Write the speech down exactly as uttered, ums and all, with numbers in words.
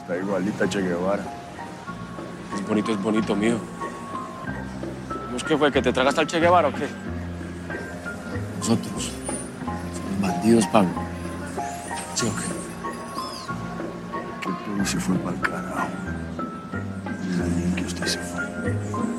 Está igualita a Che Guevara. Es bonito, es bonito, mío. ¿No es que fue que te tragaste al Che Guevara o qué? Nosotros somos bandidos, Pablo. ¿Sí o qué? Que el Puri se fue para el carajo. Mira bien que usted se fue.